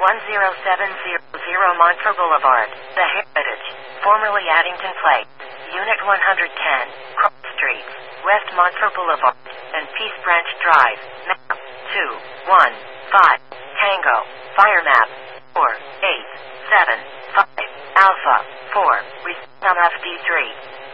10700 Montfort Boulevard, The Heritage, formerly Addington Place, Unit 110, Cross Street, West Montfort Boulevard, and Peace Branch Drive, map 215, Tango, fire map 4875, Alpha 4, Resume FD3.